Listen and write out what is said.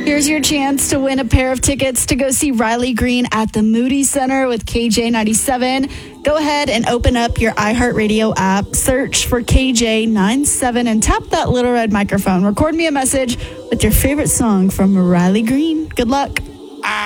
Here's your chance to win a pair of tickets to go see Riley Green at the Moody Center with KJ97. Go ahead and open up your iHeartRadio app, search for KJ97, and tap that little red microphone. Record me a message with your favorite song from Riley Green. Good luck.